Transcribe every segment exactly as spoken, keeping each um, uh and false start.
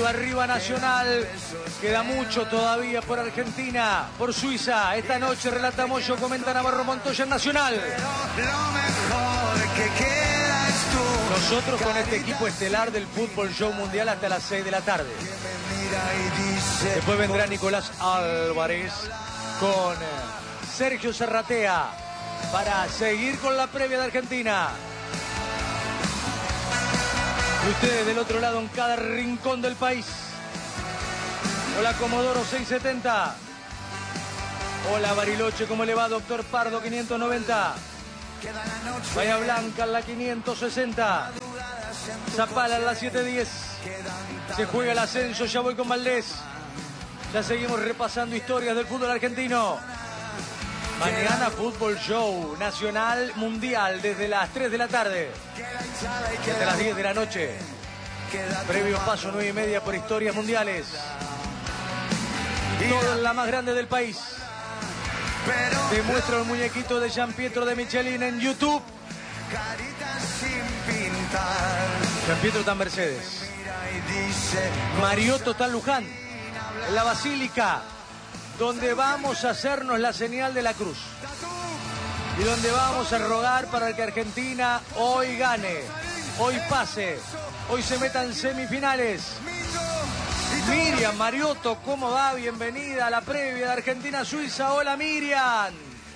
Arriba, arriba Nacional. Queda mucho todavía por Argentina, por Suiza. Esta noche relata Moyo, comenta Navarro Montoya en Nacional. Nosotros con este equipo estelar del Fútbol Show Mundial hasta las seis de la tarde. Después vendrá Nicolás Álvarez con Sergio Serratea para seguir con la previa de Argentina. Y ustedes del otro lado en cada rincón del país. Hola Comodoro seiscientos setenta. Hola Bariloche, ¿cómo le va? Doctor Pardo quinientos noventa. Bahía Blanca en la quinientos sesenta. Zapala en la setecientos diez. Se juega el ascenso, ya voy con Valdés. Ya seguimos repasando historias del fútbol argentino. Mañana Fútbol Show Nacional Mundial desde las tres de la tarde. Desde las diez de la noche. Previo paso nueve y media por historias mundiales. Todo en la más grande del país. Te muestro el muñequito de Gian Pietro de Michelin en YouTube. Gian Pietro está en Mercedes. Mariotto está en Luján, en la Basílica, donde vamos a hacernos la señal de la cruz. Y donde vamos a rogar para que Argentina hoy gane, hoy pase, hoy se meta en semifinales. Miriam Mariotto, ¿cómo va? Bienvenida a la previa de Argentina-Suiza. Hola Miriam.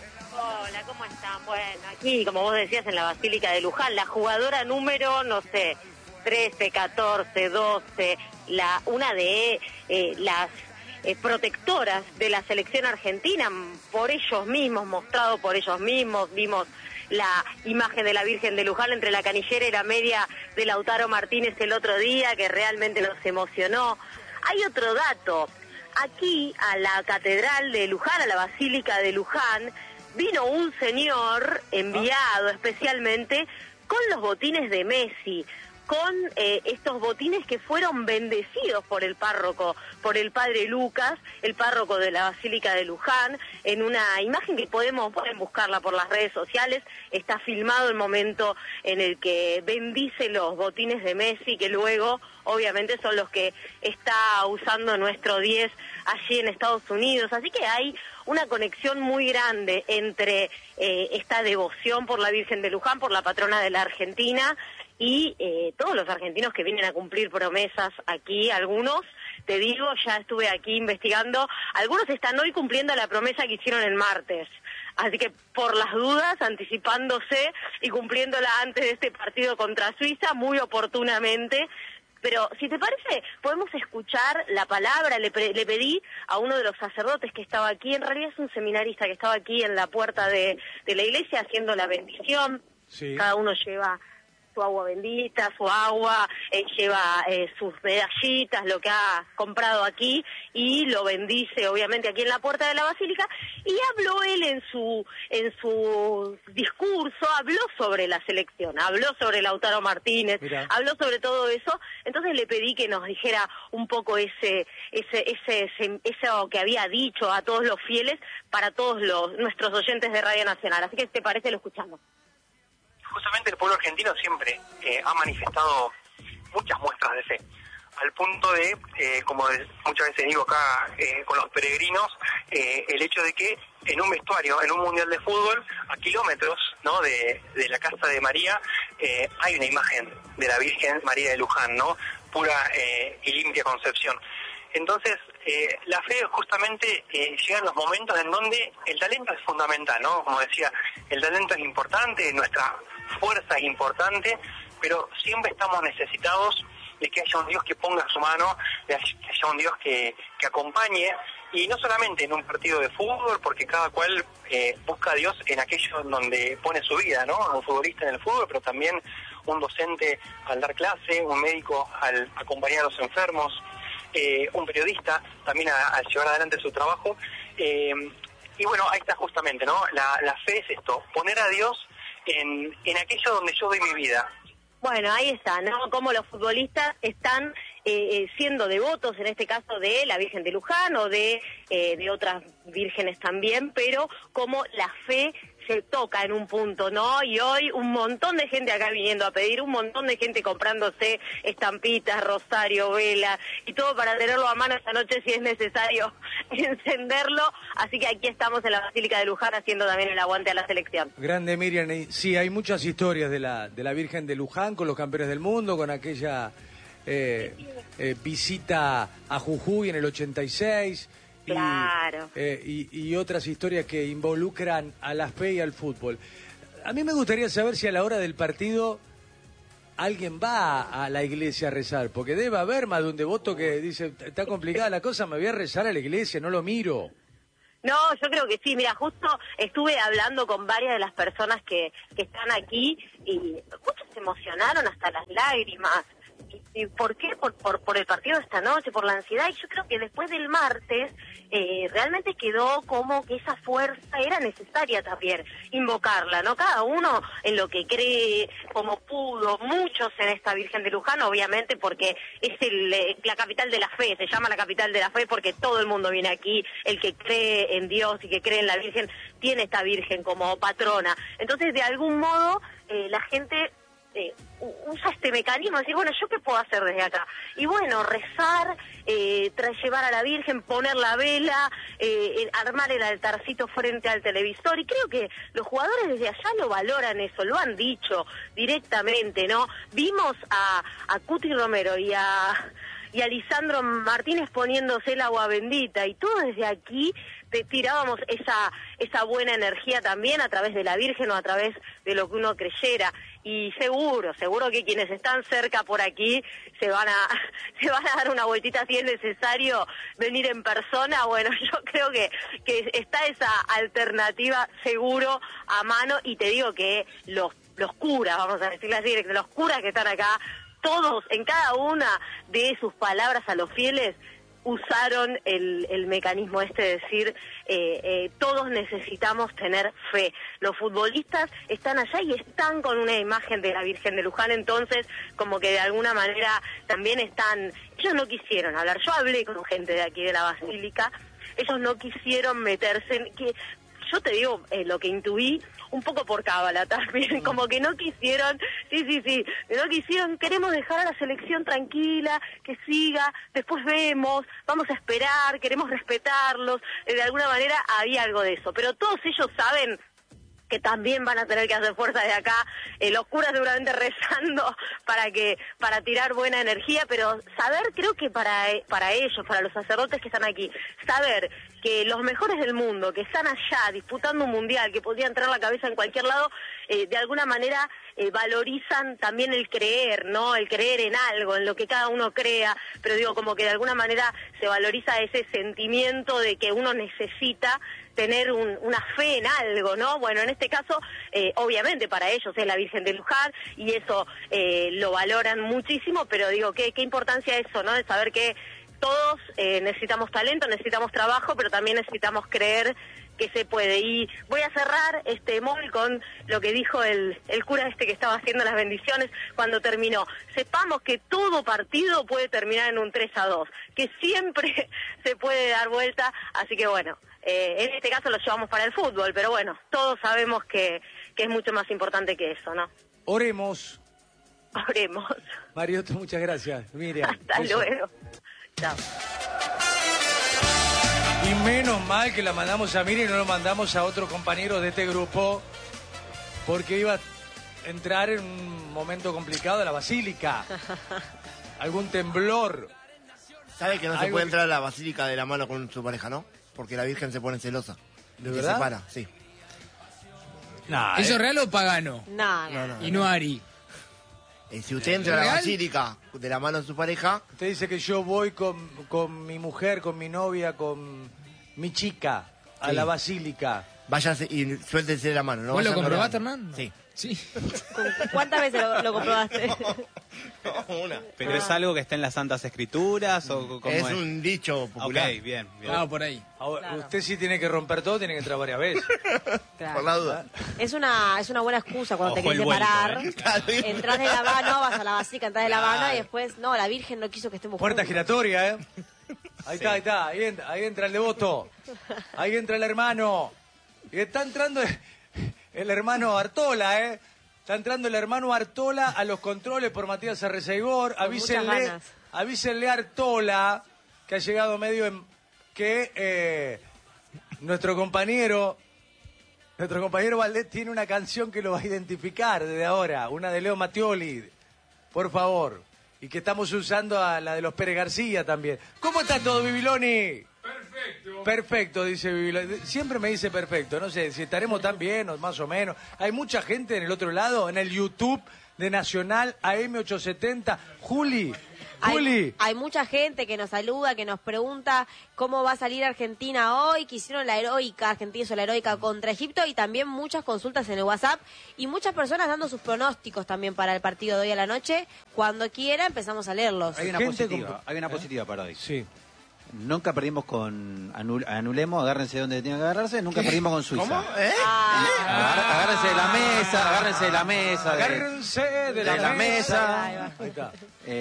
Hola, ¿cómo están? Bueno, aquí, como vos decías, en la Basílica de Luján, la jugadora número, no sé, trece, catorce, doce, la, una de eh, las eh, protectoras de la selección argentina, por ellos mismos, mostrado por ellos mismos. Vimos la imagen de la Virgen de Luján entre la canillera y la media de Lautaro Martínez el otro día, que realmente nos emocionó. Hay otro dato. Aquí, a la Catedral de Luján, a la Basílica de Luján, vino un señor enviado especialmente con los botines de Messi, con eh, estos botines que fueron bendecidos por el párroco, por el padre Lucas, el párroco de la Basílica de Luján, en una imagen que podemos, pueden buscarla por las redes sociales. Está filmado el momento en el que bendice los botines de Messi, que luego obviamente son los que está usando nuestro diez allí en Estados Unidos. Así que hay una conexión muy grande entre eh, esta devoción por la Virgen de Luján, por la patrona de la Argentina, y eh, todos los argentinos que vienen a cumplir promesas aquí. Algunos, te digo, ya estuve aquí investigando, algunos están hoy cumpliendo la promesa que hicieron el martes. Así que por las dudas, anticipándose y cumpliéndola antes de este partido contra Suiza, muy oportunamente. Pero si te parece, podemos escuchar la palabra. Le, le pedí a uno de los sacerdotes que estaba aquí, en realidad es un seminarista que estaba aquí en la puerta de, de la iglesia haciendo la bendición. Sí. Cada uno lleva su agua bendita, su agua, eh, lleva eh, sus medallitas, lo que ha comprado aquí, y lo bendice obviamente aquí en la puerta de la basílica. Y habló él en su en su discurso, habló sobre la selección, habló sobre Lautaro Martínez, Mira. habló sobre todo eso. Entonces le pedí que nos dijera un poco ese ese ese, ese eso que había dicho a todos los fieles, para todos los nuestros oyentes de Radio Nacional. Así que, ¿te parece? Lo escuchamos. Justamente el pueblo argentino siempre eh, ha manifestado muchas muestras de fe, al punto de, eh, como muchas veces digo acá eh, con los peregrinos, eh, el hecho de que en un vestuario, en un mundial de fútbol, a kilómetros, ¿no?, de, de la casa de María, eh, hay una imagen de la Virgen María de Luján, ¿no?, pura eh, y limpia concepción. Entonces, eh, la fe justamente eh, llega en los momentos en donde el talento es fundamental, ¿no? Como decía, el talento es importante, nuestra fuerza es importante, pero siempre estamos necesitados de que haya un Dios que ponga su mano, de que haya un Dios que, que acompañe, y no solamente en un partido de fútbol, porque cada cual eh, busca a Dios en aquello donde pone su vida, ¿no? Un futbolista en el fútbol, pero también un docente al dar clase, un médico al acompañar a los enfermos, eh, un periodista también a, a llevar adelante su trabajo. Eh, y bueno, ahí está justamente, ¿no? La, la fe es esto, poner a Dios en, en aquello donde yo doy mi vida. Bueno, ahí está, ¿no? Como los futbolistas están eh, siendo devotos, en este caso de la Virgen de Luján o de, eh, de otras vírgenes también, pero como la fe se toca en un punto, ¿no? Y hoy un montón de gente acá viniendo a pedir, un montón de gente comprándose estampitas, rosario, vela y todo para tenerlo a mano esta noche si es necesario encenderlo. Así que aquí estamos en la Basílica de Luján haciendo también el aguante a la selección. Grande, Miriam. Sí, hay muchas historias de la, de la Virgen de Luján con los campeones del mundo, con aquella eh, eh, visita a Jujuy en el ochenta y seis. Y, claro. Eh, y, y otras historias que involucran a la fe y al fútbol. A mí me gustaría saber si a la hora del partido alguien va a, a la iglesia a rezar, porque debe haber más de un devoto que dice, está complicada la cosa, me voy a rezar a la iglesia, no lo miro. No, yo creo que sí. Mira, justo estuve hablando con varias de las personas que, que están aquí y muchos se emocionaron hasta las lágrimas. ¿Y, y por qué? Por, por, por el partido de esta noche, por la ansiedad. Y yo creo que después del martes eh, realmente quedó como que esa fuerza era necesaria también, invocarla, ¿no? Cada uno en lo que cree, como pudo, muchos en esta Virgen de Luján, obviamente, porque es el, eh, la capital de la fe, se llama la capital de la fe porque todo el mundo viene aquí, el que cree en Dios y que cree en la Virgen, tiene esta Virgen como patrona. Entonces, de algún modo, eh, la gente... Eh, usa este mecanismo de decir, bueno, ¿yo qué puedo hacer desde acá? Y bueno, rezar, eh, tras llevar a la Virgen, poner la vela, eh, armar el altarcito frente al televisor, y creo que los jugadores desde allá lo valoran eso, lo han dicho directamente, ¿no? Vimos a, a Cuti Romero y a... y a Lisandro Martínez poniéndose el agua bendita, y todos desde aquí te tirábamos esa esa buena energía también a través de la Virgen o a través de lo que uno creyera, y seguro, seguro que quienes están cerca por aquí se van a se van a dar una vueltita si es necesario venir en persona. Bueno, yo creo que, que está esa alternativa seguro a mano, y te digo que los, los curas, vamos a decirle así, los curas que están acá, todos, en cada una de sus palabras a los fieles, usaron el, el mecanismo este de decir, eh, eh, todos necesitamos tener fe. Los futbolistas están allá y están con una imagen de la Virgen de Luján, entonces como que de alguna manera también están, ellos no quisieron hablar, yo hablé con gente de aquí de la Basílica, ellos no quisieron meterse en que... Yo te digo eh, lo que intuí, un poco por cábala también, como que no quisieron, sí, sí, sí, no quisieron, queremos dejar a la selección tranquila, que siga, después vemos, vamos a esperar, queremos respetarlos, eh, de alguna manera había algo de eso, pero todos ellos saben que también van a tener que hacer fuerza de acá, eh, los curas seguramente rezando para que para tirar buena energía, pero saber, creo que para para ellos, para los sacerdotes que están aquí, saber que los mejores del mundo, que están allá disputando un mundial, que podrían tener la cabeza en cualquier lado, eh, de alguna manera eh, valorizan también el creer, ¿no? El creer en algo, en lo que cada uno crea, pero digo, como que de alguna manera se valoriza ese sentimiento de que uno necesita tener un, una fe en algo, ¿no? Bueno, en este caso, eh, obviamente para ellos es la Virgen de Luján y eso eh, lo valoran muchísimo, pero digo, ¿qué, qué importancia eso, ¿no? De saber que todos eh, necesitamos talento, necesitamos trabajo, pero también necesitamos creer que se puede. Y voy a cerrar este móvil con lo que dijo el, el cura este que estaba haciendo las bendiciones cuando terminó. Sepamos que todo partido puede terminar en un tres a dos, que siempre se puede dar vuelta, así que bueno, eh, en este caso lo llevamos para el fútbol, pero bueno, todos sabemos que, que es mucho más importante que eso, ¿no? Oremos. Oremos. Mariotto, muchas gracias. Miriam. Hasta eso. luego. Chao. Y menos mal que la mandamos a Miriam y no lo mandamos a otro compañero de este grupo, porque iba a entrar en un momento complicado de la Basílica. Algún temblor. ¿Sabe que no se Algo puede que- entrar a la Basílica de la mano con su pareja, no? Porque la Virgen se pone celosa. ¿De Se verdad? separa, sí. Nah, ¿Eso eh. es real o pagano? No, No, no. no. Y no Ari. Y si usted entra a la ¿Real? Basílica de la mano de su pareja, Usted dice que yo voy con, con mi mujer, con mi novia, con mi chica a Sí. la Basílica. váyase y suéltense de la mano. ¿No? ¿Vos lo Vayan comprobaste, hablando. Hernán? Sí. Sí. ¿Cuántas veces lo, lo comprobaste? Una. ¿Pero es algo que está en las Santas Escrituras o cómo es? Es un dicho Ok, popular. bien, bien. Ah, por ahí. Ahora, Claro. usted sí tiene que romper todo, tiene que entrar varias veces. Claro. Por la duda. Es una, es una buena excusa cuando te Ojo querés el vuelto, separar. ¿eh? Claro. Entrás de la mano, vas a la basílica, entras de la Claro. mano y después, no, la Virgen no quiso que estemos Puerta juntos. giratoria, ¿eh? Ahí está, ahí está, ahí entra, ahí entra el devoto. Ahí entra el hermano. Y está entrando el hermano Artola, ¿eh? Está entrando el hermano Artola a los controles por Matías Arreceigor. Avísenle, avísenle a Artola, que ha llegado medio en... que eh, nuestro compañero... Nuestro compañero Valdés tiene una canción que lo va a identificar desde ahora, una de Leo Mattioli, por favor. Y que estamos usando a la de los Pérez García también. ¿Cómo está todo, Bibiloni? Perfecto. Perfecto, dice Bibiloni. Siempre me dice perfecto, no sé si estaremos tan bien o más o menos. Hay mucha gente en el otro lado, en el YouTube de Nacional A M ochocientos setenta. Juli... Juli. Hay, hay mucha gente que nos saluda, que nos pregunta cómo va a salir Argentina hoy, que hicieron la heroica, Argentina hizo la heroica contra Egipto, y también muchas consultas en el WhatsApp y muchas personas dando sus pronósticos también para el partido de hoy a la noche. Cuando quiera empezamos a leerlos. Hay una Gente positiva, con- hay una positiva para hoy. Sí. Nunca perdimos con anul- anulemos, agárrense donde tengan que agarrarse, nunca perdimos con Suiza. ¿Cómo? ¿Eh? Ah, Agar- agárrense de la mesa, agárrense de la mesa. de- Agárrense de la, de la mesa. Ahí va. Ahí está.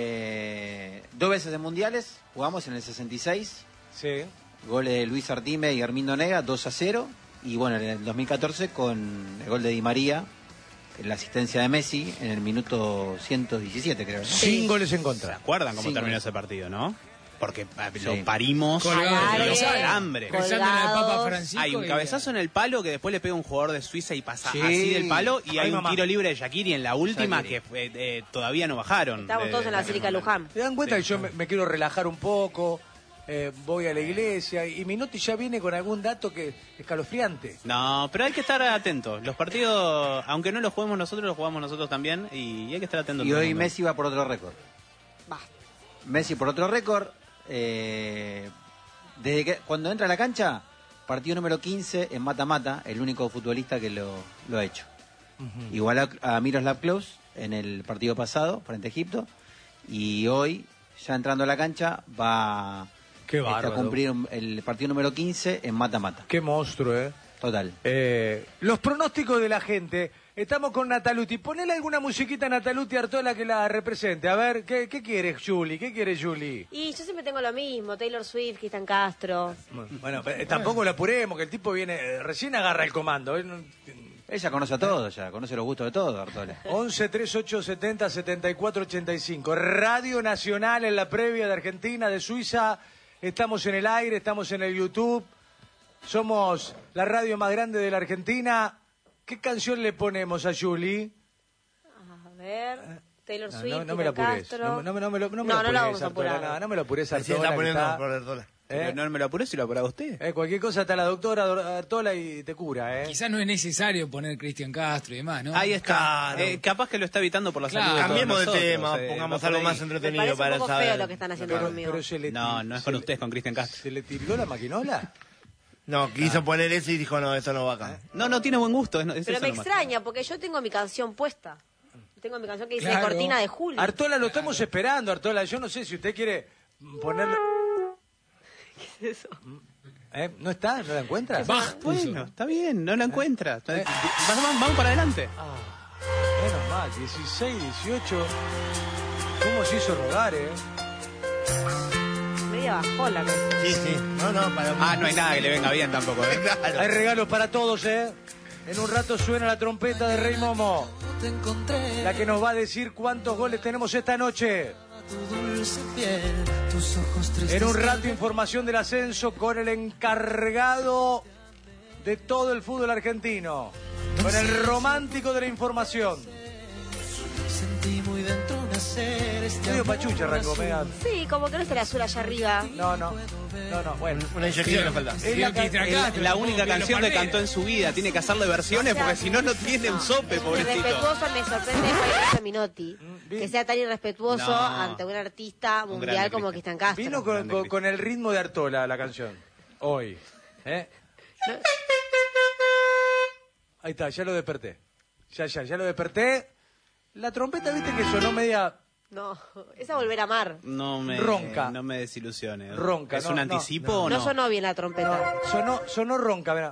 eh, dos veces de mundiales, jugamos en el sesenta y seis, Sí. goles de Luis Artime y Armindo Nega, dos a cero. Y bueno, en el dos mil catorce con el gol de Di María, la asistencia de Messi en el minuto ciento diecisiete, creo. ¿no? Sin goles en ¿Se contra. acuerdan cómo Sí, terminó bueno. ese partido, no? Porque ah, Sí. lo parimos Colgado. de los Alargue. alambres. Col- Pensando en el Papa Colgados. Francisco. Hay un y- cabezazo en el palo que después le pega un jugador de Suiza y pasa Sí. así del palo. Y Ay, hay un mamá. tiro libre de Shaqiri en la última Shaqiri. que fue, eh, todavía no bajaron. Estamos de- todos en la de- Basílica de Luján. ¿Se dan cuenta Sí. que yo me, me quiero relajar un poco? Eh, voy a la iglesia y Minotti ya viene con algún dato que escalofriante. No, pero hay que estar atentos. Los partidos, aunque no los juguemos nosotros, los jugamos nosotros también. Y hay que estar atentos. Y todo el hoy mundo. Messi va por otro récord. Va. Messi por otro récord. eh, desde que cuando entra a la cancha, partido número quince en mata-mata, el único futbolista que lo, lo ha hecho. Igual a, a Miroslav Klose en el partido pasado frente a Egipto. Y hoy, ya entrando a la cancha, va Qué este, a bárbaro. cumplir un- el partido número quince en mata-mata. Qué monstruo, ¿eh? Total. Eh, los pronósticos de la gente. Estamos con Nataluti. Ponele alguna musiquita a Nataluti Artola que la represente. A ver, ¿qué, qué quieres, Juli? ¿Qué quiere Juli? Y yo siempre tengo lo mismo, Taylor Swift, Cristian Castro. Bueno, pero, eh, tampoco lo apuremos, que el tipo viene, eh, recién agarra el comando. ¿eh? No- Ella conoce a todos, ya conoce los gustos de todos, Artola. once treinta y ocho setenta setenta y cuatro ochenta y cinco. Radio Nacional en la previa de Argentina, de Suiza. Estamos en el aire, estamos en el YouTube. Somos la radio más grande de la Argentina. ¿Qué canción le ponemos a Julie? A ver, Taylor No, Swift, no, no me lo Cristian apures. Castro. No, no, me- no me lo, no me No, lo no lo apures, vamos a Artola. apurar. No, no me lo apures, Recién está Artola, que poniendo está- por Artola. ¿eh? Pero no me lo apuré si lo apuraba usted. Eh, cualquier cosa está la doctora Artola y te cura, ¿eh? Quizás no es necesario poner Cristian Castro y demás, ¿no? Ahí está. Claro. Eh, capaz que lo está evitando por la Claro. salud de todos Cambiemos de nosotros, tema, eh, pongamos va por algo ahí. más Me entretenido parece para un poco saber. feo lo que están haciendo Pero, conmigo. pero se le No, no es se con le- ustedes, con Cristian Castro. ¿Se le tiró la maquinola? No, quiso poner eso y dijo, no, eso no va acá. No, no tiene buen gusto. Es, es Pero eso me nomás. extraña, porque yo tengo mi canción puesta. Tengo mi canción que dice Claro. Cortina de Julio. Artola, lo estamos esperando, Artola. Yo no sé si usted quiere ponerle... ¿Qué es eso? ¿Eh? ¿No está? ¿No la encuentra? Bach puso. Bueno, está bien, no la encuentra. Está- Vamos, vamos, vamos para adelante. Ah, menos mal, dieciséis, dieciocho. ¿Cómo se hizo rogar, eh? Media bajona. ¿no? Sí, sí. No, no, para Ah, no hay nada que le venga bien tampoco, ¿eh? Hay regalos para todos, ¿eh? En un rato suena la trompeta de Rey Momo. La que nos va a decir cuántos goles tenemos esta noche. En un rato información del ascenso con el encargado de todo el fútbol argentino. Con el romántico de la información. Medio pachucha arrancó, Megan. Sí, como que no está el azul allá arriba. No, no. No, no, bueno. una inyección le falta. Es la, ca- Cristian Es Castro, la como única Pablo canción que Palmera. cantó en su vida. Tiene que hacerle versiones porque si no, no tiene un sope, pobrecito. Irrespetuoso, me sorprende de Minotti. bien. Que sea tan irrespetuoso No. ante un artista Un mundial grande como Cristian. Cristian Castro. Vino con, con- con el ritmo de Artola la canción. Hoy. ¿Eh? Ahí está, ya lo desperté. Ya, ya, ya lo desperté. La trompeta, viste que sonó media No, esa volver a amar. No me, Ronca. no me desilusiones. Ronca, ¿Es no, un no, anticipo no. o No no? sonó bien la trompeta. No, sonó, sonó ronca, mirá.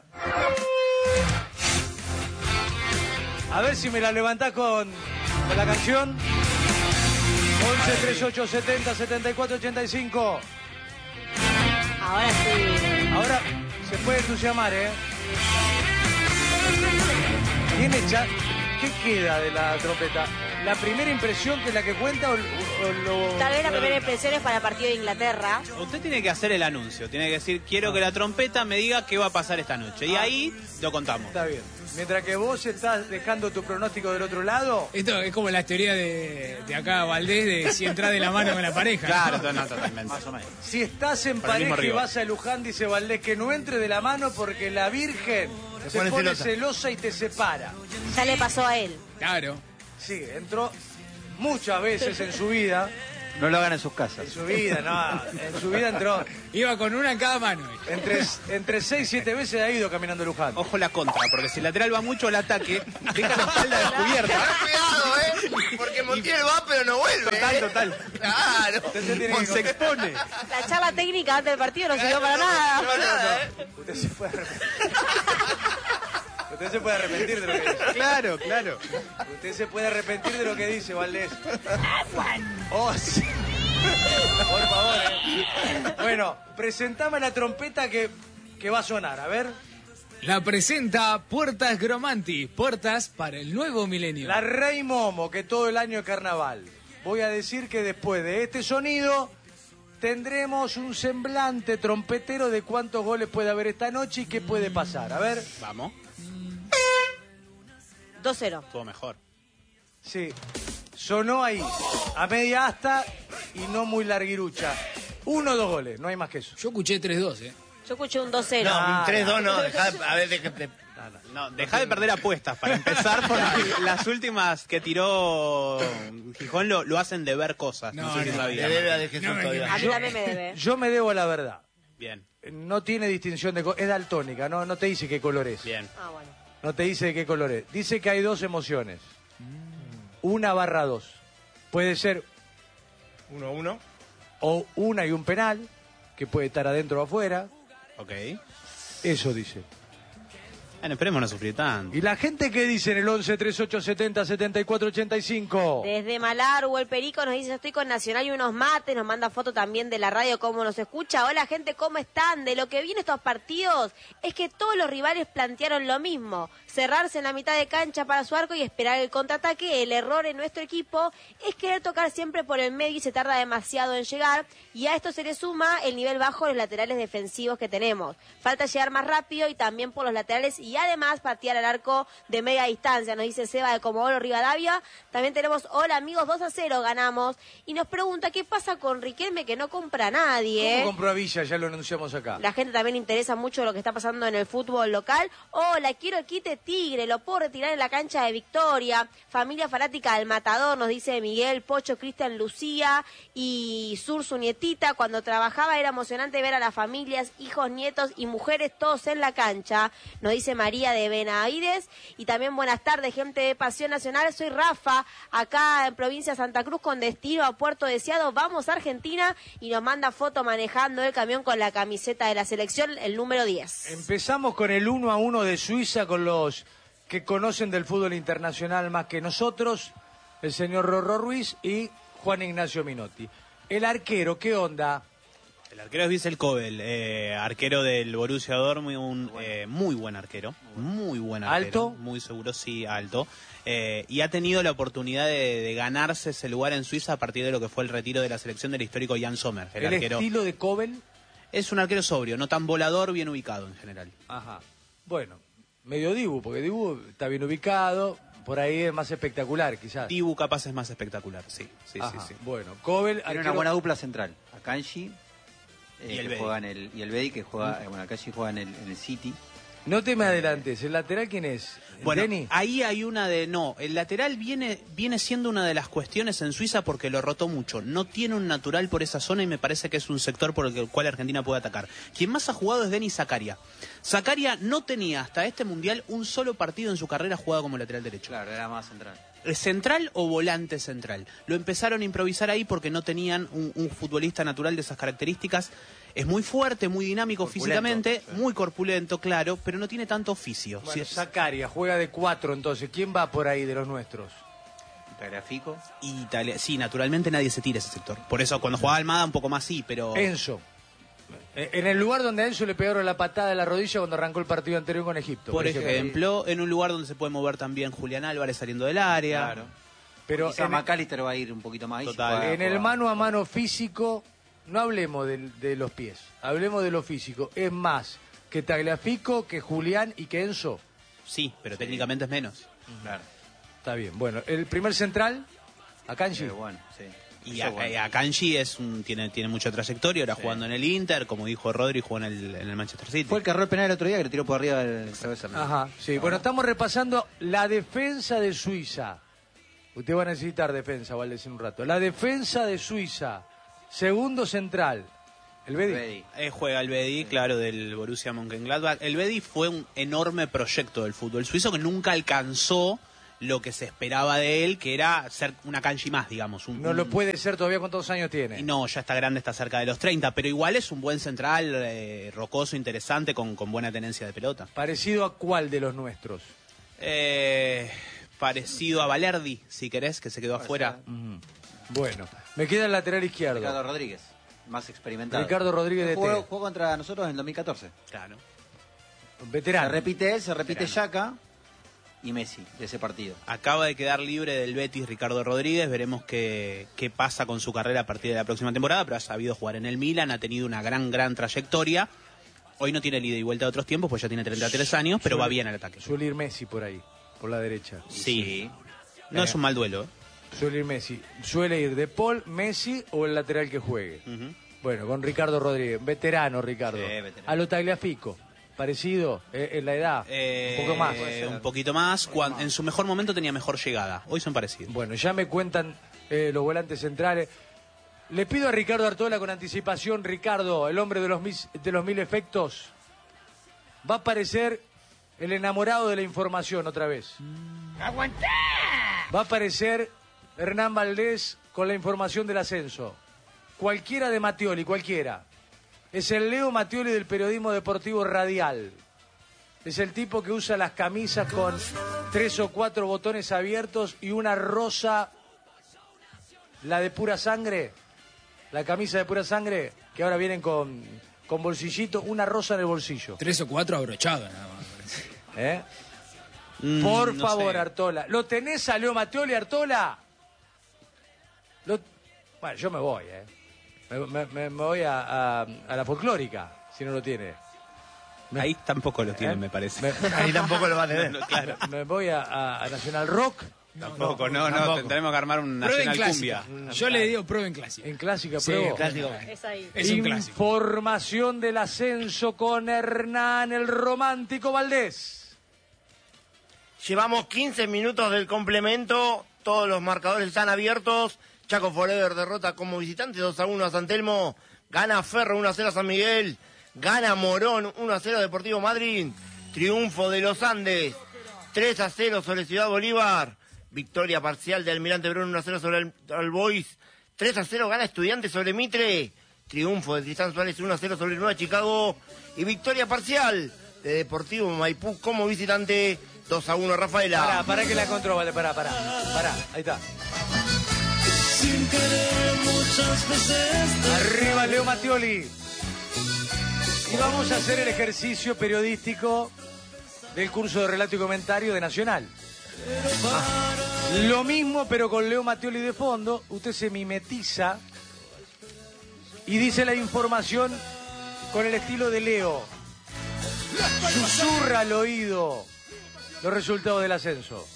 A ver si me la levantás con, con la canción. once treinta y ocho setenta setenta y cuatro ochenta y cinco. Ahora sí. Ahora se puede entusiasmar, ¿eh? ¿Tiene cha- ¿Qué queda de la trompeta? ¿La primera impresión que es la que cuenta o, o lo...? Tal vez la primera impresión es para el partido de Inglaterra. Usted tiene que hacer el anuncio, tiene que decir, quiero que la trompeta me diga qué va a pasar esta noche. Y ahí lo contamos. Está bien. Mientras que vos estás dejando tu pronóstico del otro lado... Esto es como la teoría de, de acá Valdés de si entras de la mano con la pareja. Claro, no, no, totalmente. Más o menos. Si estás en Para el mismo pareja y rival. vas a Luján, dice Valdés, que no entre de la mano porque la Virgen Se se pone pone celosa. celosa y te separa. Ya le pasó a él. Claro. Sí, entró muchas veces en su vida, No lo hagan en sus casas. en su vida, no, en su vida entró Iba con una en cada mano. entre, entre seis y siete veces ha ido caminando Luján. Ojo la contra, porque si el lateral va mucho al ataque, deja la espalda descubierta. Cuidado, ¿eh? Porque Montiel va, pero no vuelve. Total, ¿eh? total. Claro. Usted tiene que Se expone. La charla técnica antes del partido no sirvió para No, nada. nada, ¿eh? Usted se puede arrepentir. Usted se puede arrepentir de lo que dice. Claro, claro. Usted se puede arrepentir de lo que dice, Valdés. Oh, sí. Por favor, eh. Bueno, presentame la trompeta que, que va a sonar, a ver. La presenta Puertas Gromanti, puertas para el nuevo milenio. La Rey Momo, que todo el año es carnaval. Voy a decir que después de este sonido tendremos un semblante trompetero de cuántos goles puede haber esta noche y qué puede pasar. A ver. Vamos, dos cero. todo mejor. Sí, sonó ahí, a media asta y no muy larguirucha. Uno o dos goles, no hay más que eso. Yo escuché tres dos, ¿eh? Yo escuché un dos cero. Ah, No, tres dos no. Dejá, a ver, de, de, No, deja de perder apuestas para empezar, porque las últimas que tiró Gijón lo, lo hacen de ver cosas. No, No, sé si no, sabía. le debe a de Jesús No me todavía. A mí también me debe. Yo me debo a la verdad. Bien, No tiene distinción de color, es daltónica, no, no te dice qué color es. bien. Ah, bueno. No te dice de qué color es. Dice que hay dos emociones. Una barra dos. Puede ser Uno, uno. o una y un penal, que puede estar adentro o afuera. Ok. Eso dice. Bueno, esperemos no sufrir tanto. ¿Y la gente qué dice en el once, treinta y ocho, setenta, setenta y cuatro, ochenta y cinco? Desde Malargüe, el Perico nos dice, estoy con Nacional y unos mates, nos manda foto también de la radio, cómo nos escucha. Hola gente, ¿cómo están? De lo que viene estos partidos es que todos los rivales plantearon lo mismo, cerrarse en la mitad de cancha para su arco y esperar el contraataque. El error en nuestro equipo es querer tocar siempre por el medio y se tarda demasiado en llegar, y a esto se le suma el nivel bajo de los laterales defensivos que tenemos. Falta llegar más rápido y también por los laterales y además patear al arco de media distancia, nos dice Seba de Comodoro Rivadavia. También tenemos, hola amigos, dos a cero ganamos, y nos pregunta qué pasa con Riquelme, que no compra a nadie. ¿Cómo compró a Villa? Ya lo anunciamos acá. La gente también le interesa mucho lo que está pasando en el fútbol local. Hola, quiero el quite Tigre, lo puedo retirar en la cancha de Victoria. Familia fanática del Matador, nos dice Miguel, Pocho, Cristian, Lucía y Sur, su nietita. Cuando trabajaba era emocionante ver a las familias, hijos, nietos y mujeres todos en la cancha, nos dice María de Benavides. Y también buenas tardes, gente de Pasión Nacional, soy Rafa, acá en provincia de Santa Cruz con destino a Puerto Deseado, vamos a Argentina, y nos manda foto manejando el camión con la camiseta de la selección, el número diez. Empezamos con el uno a uno de Suiza, con los que conocen del fútbol internacional más que nosotros, el señor Rorro Ruiz y Juan Ignacio Minotti. El arquero, ¿qué onda? El arquero es Wiesel Kobel, eh, arquero del Borussia Dortmund, un eh, muy buen arquero, muy buen arquero. ¿Alto? Muy seguro, sí, alto. Eh, y ha tenido la oportunidad de, de ganarse ese lugar en Suiza a partir de lo que fue el retiro de la selección del histórico Jan Sommer. El, El, arquero estilo de Kobel. es un arquero sobrio, no tan volador, bien ubicado en general. Ajá. Bueno, medio Dibu, porque Dibu está bien ubicado, por ahí es más espectacular, quizás. Dibu capaz es más espectacular, sí, sí, Ajá. sí, sí. Bueno, Kobel, Tiene una arquero- buena dupla central. Akanji eh, Y el que Bedi. juega en el y el Bedi que juega, eh, bueno, Akanji juega en el, en el City. No te me adelantes, ¿el lateral quién es? Bueno, ¿Denny? ahí hay una de... No, el lateral viene, viene siendo una de las cuestiones en Suiza porque lo rotó mucho. No tiene un natural por esa zona y me parece que es un sector por el cual Argentina puede atacar. Quien más ha jugado es Denis Zakaria. Zakaria no tenía hasta este Mundial un solo partido en su carrera jugado como lateral derecho. Claro, era más central. ¿Central o volante central? Lo empezaron a improvisar ahí porque no tenían un, un futbolista natural de esas características. Es muy fuerte, muy dinámico Corpulento, físicamente, sí. muy corpulento, claro, pero no tiene tanto oficio. Bueno, Sí, Zakaria juega de cuatro, entonces. ¿Quién va por ahí de los nuestros? Tagliafico. Italia, sí, naturalmente nadie se tira ese sector. Por eso cuando jugaba Almada un poco más sí, pero... Enzo. Eh, En el lugar donde a Enzo le pegaron la patada de la rodilla cuando arrancó el partido anterior con Egipto. Por ejemplo, en un lugar donde se puede mover también Julián Álvarez saliendo del área. Claro. Pero Quizá en, McAllister va a ir un poquito más. ahí, Total. si juega- en el juega- mano a mano físico, no hablemos de, de los pies, hablemos de lo físico. Es más que Tagliafico, que Julián y que Enzo. Sí, pero técnicamente es menos. Claro. Está bien. Bueno, el primer central, Akanji. Eh, bueno, sí. Y Eso a, bueno. a Akanji es un, tiene, tiene mucha trayectoria, ahora jugando en el Inter, como dijo Rodri, jugó en el, en el Manchester City. Fue el que erró el penal el otro día que le tiró por arriba el cabeza. Ajá, sí. Bueno, estamos repasando la defensa de Suiza. Usted va a necesitar defensa, Valdés, en un rato. La defensa de Suiza. Segundo central. El Bedi. Bedi. Eh, juega el Bedi, claro, del Borussia Mönchengladbach. El Bedi fue un enorme proyecto del fútbol suizo que nunca alcanzó lo que se esperaba de él, que era ser una Akanji más, digamos. Un, No lo un- puede ser todavía. ¿Cuántos años y tiene? no, ya está grande, está cerca de los treinta, pero igual es un buen central, eh, rocoso, interesante, con, con buena tenencia de pelota. ¿Parecido a cuál de los nuestros? Eh, parecido a Valerdi, si querés, que se quedó afuera. Bueno, me queda el lateral izquierdo. Ricardo Rodríguez, más experimentado. Ricardo Rodríguez de jugó, T. jugó contra nosotros en el dos mil catorce. Claro. Se Veterano. repite él, se repite Yaka y Messi de ese partido. Acaba de quedar libre del Betis Ricardo Rodríguez, veremos qué, qué pasa con su carrera a partir de la próxima temporada, pero ha sabido jugar en el Milan, ha tenido una gran, gran trayectoria. Hoy no tiene el ida y vuelta de otros tiempos, pues ya tiene treinta y tres años, pero Suele- va bien al ataque. Suele ir Messi por ahí, por la derecha. Sí. No es un mal duelo. ¿eh? Suele ir Messi. Suele ir De Paul, Messi o el lateral que juegue. Ujú. Bueno, con Ricardo Rodríguez. Veterano, Ricardo. Sí, veterano. A lo Tagliafico. Parecido eh, en la edad. Eh, un poco más. un poquito más. Cuan- en su mejor momento tenía mejor llegada. Hoy son parecidos. Bueno, ya me cuentan eh, los volantes centrales. Le pido a Ricardo Artola con anticipación, Ricardo, el hombre de los, mis- de los mil efectos. Va a aparecer el enamorado de la información otra vez. ¡Aguantá! Va a aparecer Hernán Valdés con la información del ascenso. Cualquiera de Mattioli, cualquiera. Es el Leo Mattioli del periodismo deportivo radial. Es el tipo que usa las camisas con tres o cuatro botones abiertos y una rosa, la de pura sangre, la camisa de pura sangre, que ahora vienen con, con bolsillito, una rosa en el bolsillo. Tres o cuatro abrochados nada más. parece. ¿Eh? Mm, Por no favor, sé. Artola. ¿Lo tenés a Leo Mattioli, Artola? Lo- Bueno, yo me voy, ¿eh? Me, me- me- me voy a, a- a la folclórica, si no lo tiene. Ahí tampoco lo tienen, ¿Eh? me parece. Me, Ahí tampoco lo va a tener. No, claro. me voy a, a- a Nacional Rock, Tampoco, no, no, tampoco. tendremos que armar un Prueben nacional clásica. cumbia. Yo le digo prueben clásica. en clásica Sí, pruebo. Clásico. Es ahí. Es un clásico. Información del ascenso con Hernán el Romántico Valdés. Llevamos quince minutos del complemento. Todos los marcadores están abiertos. Chaco Forever derrota como visitante dos a uno a San Telmo. Gana Ferro uno a cero a San Miguel. Gana Morón uno a cero a Deportivo Madrid. Triunfo de los Andes. tres a cero sobre Ciudad Bolívar. Victoria parcial de Almirante Brown uno a cero sobre el, el Boys. tres a cero gana Estudiantes sobre Mitre. Triunfo de Tristán Suárez uno a cero sobre el Nueva Chicago. Y victoria parcial de Deportivo Maipú como visitante dos a uno Rafaela. Pará, pará que la control, vale, pará, pará. Pará, ahí está. Arriba Leo Mattioli. Y vamos a hacer el ejercicio periodístico del curso de relato y comentario de Nacional. Ah, lo mismo, pero con Leo Mattioli de fondo. Usted se mimetiza y dice la información con el estilo de Leo. Susurra al oído los resultados del ascenso.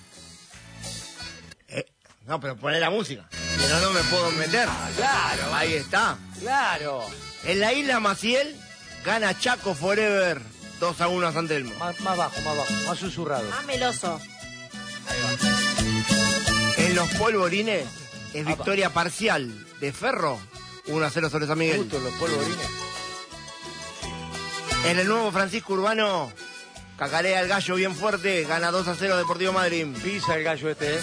Eh, no, pero poné la música. Que no, no me puedo meter. Claro, Ahí está. claro. En la isla Maciel gana Chaco Forever dos a uno a San Telmo. Más, más bajo, más bajo, más susurrado. Más meloso. En los polvorines es victoria parcial de Ferro uno a cero sobre San Miguel. Justo los polvorines. En el nuevo Francisco Urbano cacarea el gallo bien fuerte, gana dos a cero Deportivo Madrid. Pisa el gallo este, ¿eh?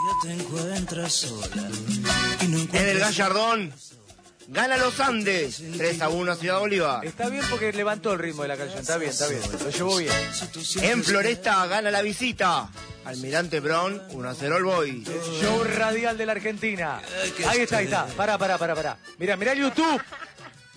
En el Gallardón gana Los Andes tres a uno a Ciudad Bolívar. Está bien porque levantó el ritmo de la canción. Está bien, está bien. Lo llevó bien. En Floresta gana La Visita. Almirante Brown uno a cero al Boy. Show radial de la Argentina. Ahí está, ahí está. Pará, pará, pará, pará. Mirá, mirá el YouTube.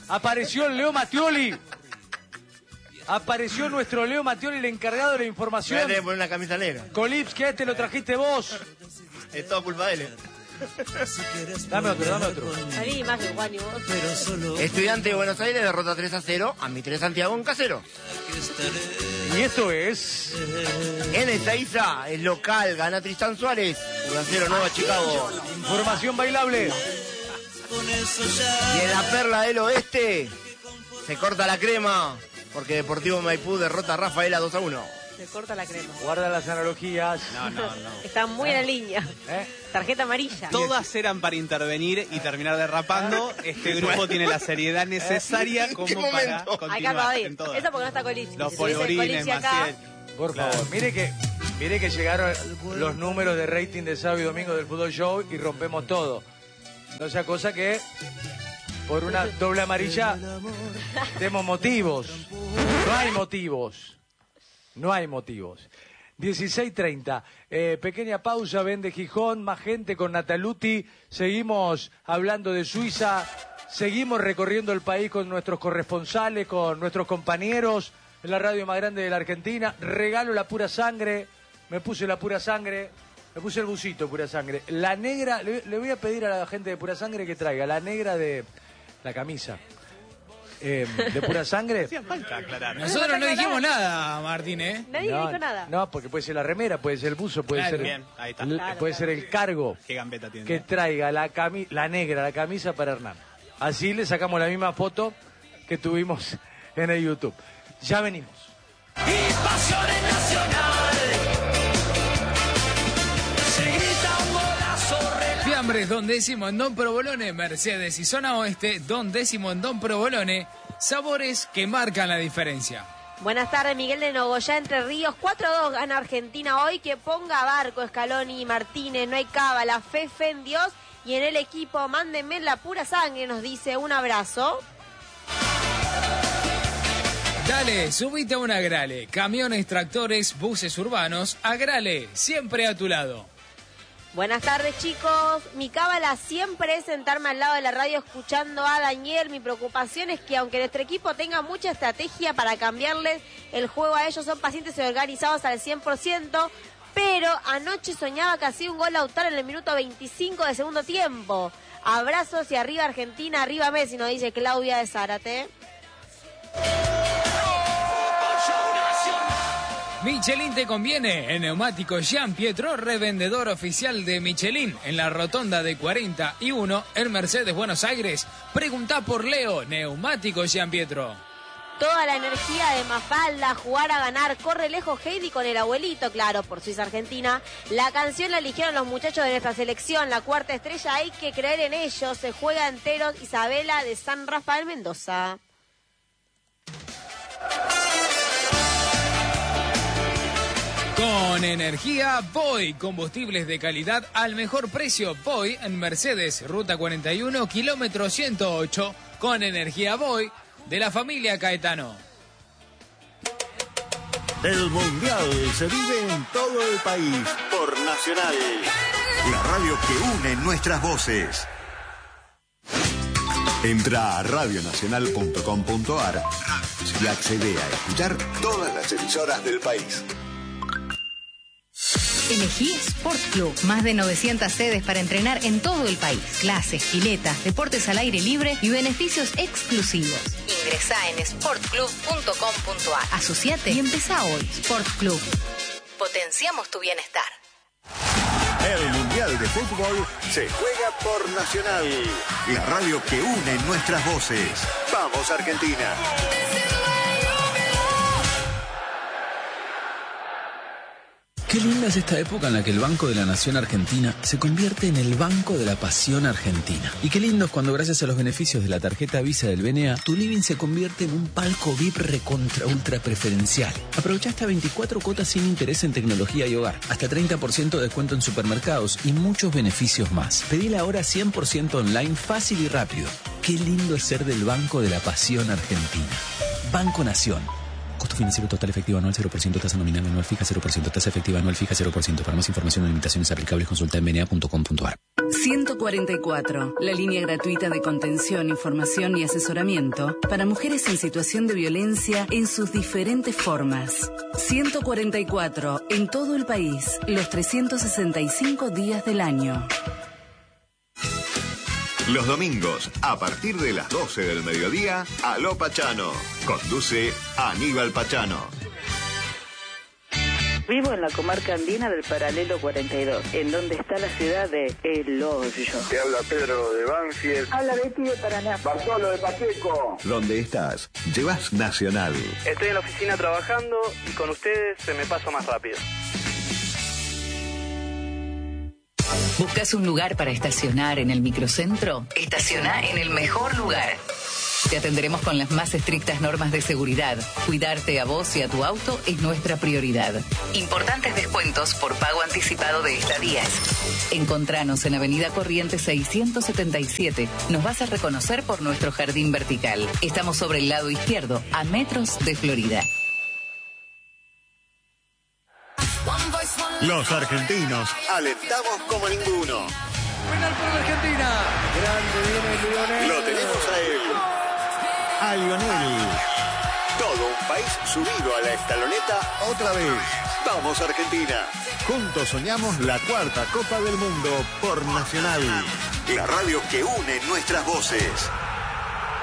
Apareció el Leo Mattioli. Apareció nuestro Leo Mattioli, el encargado de la información. Voy a tener que poner una camisa negra. Colipsky, este lo trajiste vos. Es todo culpa de él. Dame otro, dame otro. Salí imagen, Juan, y vos. Estudiante de Buenos Aires derrota tres a cero a Mitre Santiago en Casero. Y esto es... En Ezeiza, el local, gana Tristán Suárez. uno a cero Nueva Chicago. Información bailable. Y en la Perla del Oeste se corta la crema porque Deportivo Maipú derrota a Rafaela dos a uno. Se corta la crema. Guarda las analogías. No, no, no. Está muy en la línea. ¿Eh? Tarjeta amarilla. Todas eran para intervenir y terminar derrapando. Este grupo tiene la seriedad necesaria como para momento? Hay que continuar aplaudir. en todas. Eso porque no está Colipsky. Los Si estuviese polvorines, Colipsky acá, Maciel. Por Claro. favor, mire que, mire que llegaron los números de rating de sábado y domingo del Fútbol Show y rompemos todo. No sea cosa que por una doble amarilla demos motivos. No hay motivos. No hay motivos. dieciséis treinta. Eh, pequeña pausa, vende Gijón, más gente con Nataluti. Seguimos hablando de Suiza. Seguimos recorriendo el país con nuestros corresponsales, con nuestros compañeros en la radio más grande de la Argentina. Regalo la pura sangre. Me puse la pura sangre. Me puse el busito pura sangre. La negra, le, le voy a pedir a la gente de pura sangre que traiga la negra de la camisa. Eh, de pura sangre. Hacía falta aclarar. Nosotros no dijimos nada, Martín, ¿eh? nadie no, dijo nada. No, porque puede ser la remera, puede ser el buzo, puede Claro, ser bien, ahí está. l- Claro, puede claro. ser el cargo. Qué gambeta tiene. Que traiga la cami la negra, la camisa para Hernán. Así le sacamos la misma foto que tuvimos en el YouTube. Ya venimos. Fiambres, Don Décimo en Don Provolone, Mercedes y Zona Oeste, Don Décimo en Don Provolone, sabores que marcan la diferencia. Buenas tardes, Miguel de Nogoyá, Entre Ríos. cuatro a dos gana Argentina hoy. Que ponga Barco, Scaloni y Martínez. No hay cábala, fe, fe en Dios y en el equipo. Mándenme la pura sangre, nos dice. Un abrazo. Dale, subite a un Agrale. Camiones, tractores, buses urbanos. Agrale, siempre a tu lado. Buenas tardes, chicos. Mi cábala siempre es sentarme al lado de la radio escuchando a Daniel. Mi preocupación es que aunque nuestro equipo tenga mucha estrategia para cambiarles el juego a ellos, son pacientes y organizados al cien por ciento. Pero anoche soñaba que hacía un gol Lautaro en el minuto veinticinco de segundo tiempo. Abrazos y arriba Argentina, arriba Messi, nos dice Claudia de Zárate. Michelin te conviene. En Neumáticos Jean Pietro, revendedor oficial de Michelin en la rotonda de cuarenta y uno en Mercedes, Buenos Aires. Pregunta por Leo, Neumáticos Jean Pietro. Toda la energía de Mafalda, jugar a ganar, corre lejos Heidi con el abuelito, claro, por Suiza Argentina. La canción la eligieron los muchachos de nuestra selección, la cuarta estrella, hay que creer en ellos, se juega enteros, Isabela de San Rafael Mendoza. Con energía Voy, combustibles de calidad al mejor precio. Voy en Mercedes, ruta cuarenta y uno, kilómetro ciento ocho. Con energía Voy, de la familia Caetano. El Mundial se vive en todo el país por Nacional, la radio que une nuestras voces. Entra a radio nacional punto com punto a r y accede a escuchar todas las emisoras del país. Elegí Sport Club. Más de novecientas sedes para entrenar en todo el país. Clases, piletas, deportes al aire libre y beneficios exclusivos. Ingresá en sport club punto com punto a r. Asociate y empezá hoy. Sport Club. Potenciamos tu bienestar. El Mundial de Fútbol se juega por Nacional, la radio que une nuestras voces. ¡Vamos, Argentina! Qué linda es esta época en la que el Banco de la Nación Argentina se convierte en el Banco de la Pasión Argentina. Y qué lindo es cuando gracias a los beneficios de la tarjeta Visa del B N A, tu living se convierte en un palco V I P recontra ultra preferencial. Aprovecha hasta veinticuatro cuotas sin interés en tecnología y hogar, hasta treinta por ciento de descuento en supermercados y muchos beneficios más. Pedila ahora cien por ciento online, fácil y rápido. Qué lindo es ser del Banco de la Pasión Argentina. Banco Nación. Costo financiero total efectivo anual cero por ciento, tasa nominal anual fija cero por ciento, tasa efectiva anual fija cero por ciento. Para más información o limitaciones aplicables consulta en b n a punto com punto a r. ciento cuarenta y cuatro, la línea gratuita de contención, información y asesoramiento para mujeres en situación de violencia en sus diferentes formas. ciento cuarenta y cuatro, en todo el país, los trescientos sesenta y cinco días del año. Los domingos, a partir de las doce del mediodía, Aló Pachano. Conduce Aníbal Pachano. Vivo en la comarca andina del Paralelo cuarenta y dos, en donde está la ciudad de El Hoyo. Te habla Pedro de Banfield. Habla Betty de Paraná. Bartolo de Pacheco. ¿Dónde estás? Llevas Nacional. Estoy en la oficina trabajando y con ustedes se me pasa más rápido. ¿Buscas un lugar para estacionar en el microcentro? Estaciona en el mejor lugar. Te atenderemos con las más estrictas normas de seguridad. Cuidarte a vos y a tu auto es nuestra prioridad. Importantes descuentos por pago anticipado de estadías. Encontranos en Avenida Corrientes seiscientos setenta y siete. Nos vas a reconocer por nuestro jardín vertical. Estamos sobre el lado izquierdo, a metros de Florida. Los argentinos alentamos como ninguno. Penal por la Argentina. Grande viene Lionel. Lo tenemos a él. A Lionel. Todo un país subido a la escaloneta otra vez. Vamos Argentina. Juntos soñamos la cuarta Copa del Mundo por Nacional. La radio que une nuestras voces.